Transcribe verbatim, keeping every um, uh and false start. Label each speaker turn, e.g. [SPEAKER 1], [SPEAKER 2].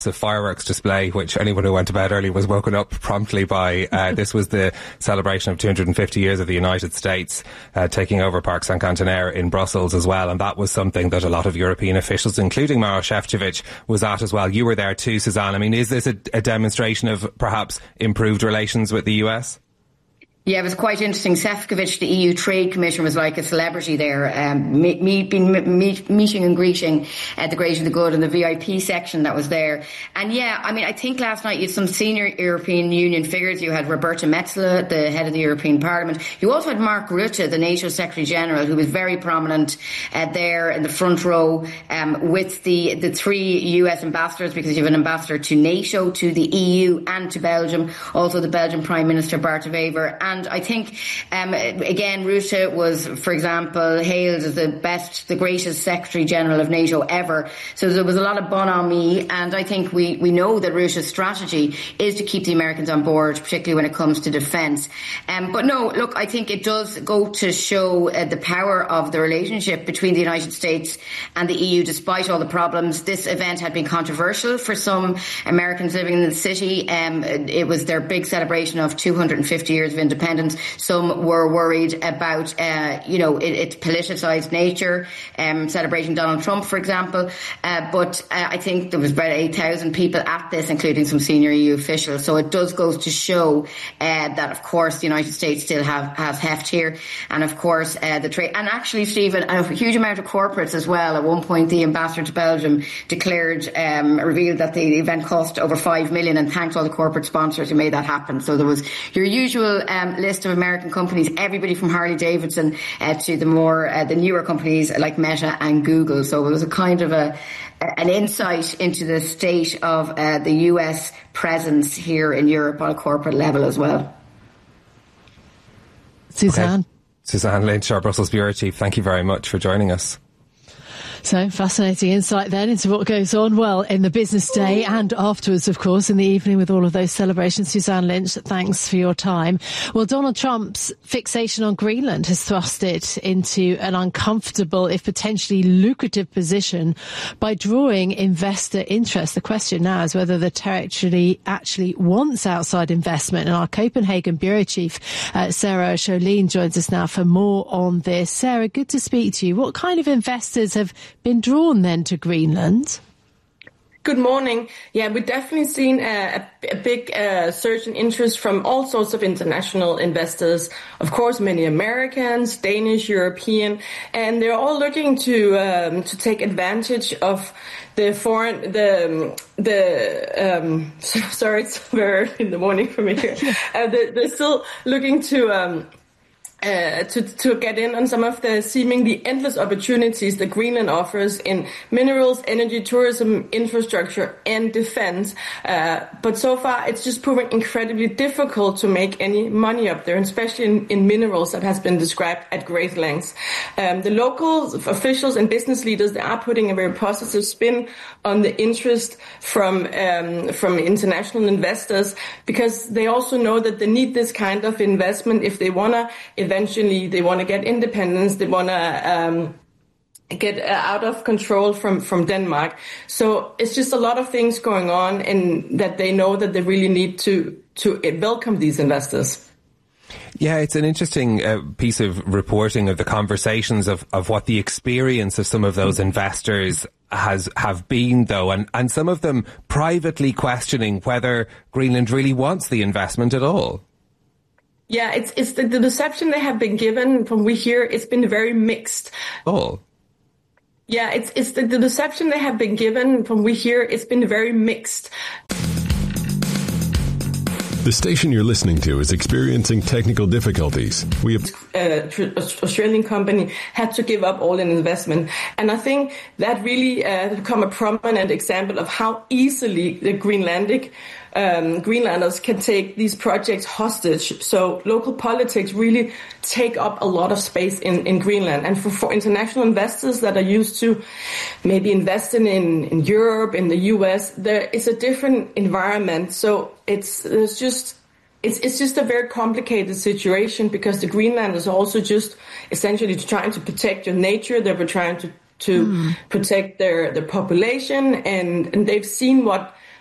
[SPEAKER 1] The fireworks display, which anyone who went to bed early was woken up promptly by. Uh, this was the celebration of two hundred fifty years of the United States uh, taking over Parc Saint-Cantenaire in Brussels as well, and that was something that a lot of European officials, including Maroš Šefčovič, was at as well. You were there too, Suzanne. I mean, is this a, a demonstration of perhaps improved relations with the U S?
[SPEAKER 2] Yeah, it was quite interesting. Šefčovič, the E U Trade Commissioner, was like a celebrity there, um, meet, meet, meet, meeting and greeting uh, the great and the good in the V I P section that was there. And yeah, I mean, I think last night you had some senior European Union figures. You had Roberta Metsola, the head of the European Parliament. You also had Mark Rutte, the NATO Secretary General, who was very prominent uh, there in the front row um, with the, the three U S ambassadors, because you have an ambassador to NATO, to the E U and to Belgium. Also the Belgian Prime Minister, Bart de Wever. And I think, um, again, Rutte was, for example, hailed as the best, the greatest Secretary General of NATO ever. So there was a lot of bonhomie, and I think we, we know that Rutte's strategy is to keep the Americans on board, particularly when it comes to defence. Um, but no, look, I think it does go to show uh, the power of the relationship between the United States and the E U, despite all the problems. This event had been controversial for some Americans living in the city. Um, it was their big celebration of two hundred fifty years of independence. Some were worried about, uh, you know, it, its politicised nature, um, celebrating Donald Trump, for example. Uh, but uh, I think there was about eight thousand people at this, including some senior E U officials. So it does go to show uh, that, of course, the United States still have has heft here. And, of course, uh, the trade. And actually, Stephen, a huge amount of corporates as well. At one point, the ambassador to Belgium declared, um, revealed that the event cost over five million dollars and thanked all the corporate sponsors who made that happen. So there was your usual um, list of American companies, everybody from Harley Davidson uh, to the more uh, the newer companies like Meta and Google. So it was a kind of a an insight into the state of uh, the U S presence here in Europe on a corporate level as well.
[SPEAKER 3] Suzanne.
[SPEAKER 1] Okay. Suzanne Lynch, our Brussels Bureau Chief, thank you very much for joining us.
[SPEAKER 3] So, fascinating insight then into what goes on, well, in the business day and afterwards, of course, in the evening with all of those celebrations. Suzanne Lynch, thanks for your time. Well, Donald Trump's fixation on Greenland has thrust it into an uncomfortable, if potentially lucrative position by drawing investor interest. The question now is whether the territory actually wants outside investment. And our Copenhagen Bureau Chief, uh, Sarah Scholien, joins us now for more on this. Sarah, good to speak to you. What kind of investors have been drawn then to Greenland?
[SPEAKER 4] Good morning. Yeah, we've definitely seen a, a big uh, surge in interest from all sorts of international investors. Of course, many Americans, Danish, European, and they're all looking to um, to take advantage of the foreign the the um, sorry, it's very early in the morning for me here. uh, they're, they're still looking to. Um, Uh, to, to get in on some of the seemingly endless opportunities that Greenland offers in minerals, energy, tourism, infrastructure, and defense. Uh, but so far, it's just proven incredibly difficult to make any money up there, especially in, in minerals that has been described at great lengths. Um, the local officials and business leaders, they are putting a very positive spin on the interest from um, from international investors, because they also know that they need this kind of investment if they want to eventually they want to get independence, they want to um, get uh, out of control from, from Denmark. So it's just a lot of things going on, and that they know that they really need to, to welcome these investors.
[SPEAKER 1] Yeah, it's an interesting uh, piece of reporting of the conversations of, of what the experience of some of those investors has have been, though, and, and some of them privately questioning whether Greenland really wants the investment at all.
[SPEAKER 4] Yeah, it's it's the, the reception they have been given from we hear, it's been very mixed.
[SPEAKER 1] Oh.
[SPEAKER 4] Yeah, it's it's the, the reception they have been given from we hear, it's been very mixed.
[SPEAKER 5] The station you're listening to is experiencing technical difficulties. We have
[SPEAKER 4] uh, Australian company had to give up all in investment, and I think that really uh, become a prominent example of how easily the Greenlandic um, Greenlanders can take these projects hostage. So local politics really take up a lot of space in, in Greenland, and for, for international investors that are used to maybe investing in, in Europe, in the U S, there is a different environment. So it's there's just It's it's just a very complicated situation, because the Greenlanders are also just essentially trying to protect their nature. They were trying to to mm. protect their their population, and and they've seen what